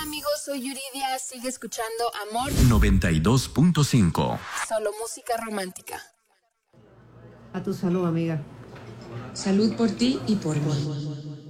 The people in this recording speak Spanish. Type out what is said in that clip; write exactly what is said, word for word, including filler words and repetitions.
amigos, soy Yuridia. Sigue escuchando Amor noventa y dos punto cinco. Solo música romántica. A tu salud, amiga. Salud por ti y por mí.